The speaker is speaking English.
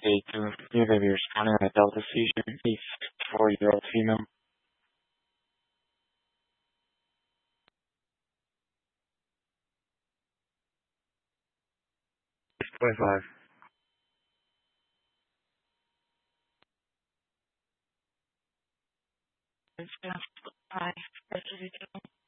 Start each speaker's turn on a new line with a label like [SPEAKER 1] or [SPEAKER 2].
[SPEAKER 1] day 2. You're going to be responding to a Delta seizure, a 4-year-old female. 6.5.
[SPEAKER 2] Hi, this is